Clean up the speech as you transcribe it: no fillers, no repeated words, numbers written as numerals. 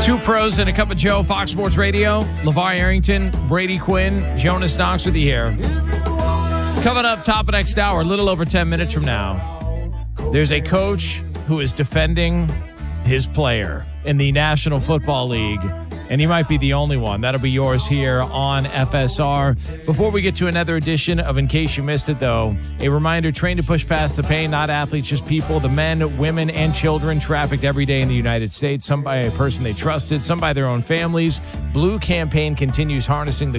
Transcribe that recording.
Two pros and a cup of Joe, Fox Sports Radio. LeVar Arrington, Brady Quinn, Jonas Knox with you here. Coming up top of next hour, a little over 10 minutes from now, there's a coach who is defending his player in the National Football League, and he might be the only one. That'll be yours here on FSR. Before we get to another edition of In Case You Missed It, though, a reminder, train to push past the pain, not athletes, just people, the men, women, and children trafficked every day in the United States, some by a person they trusted, some by their own families. Blue Campaign continues harnessing the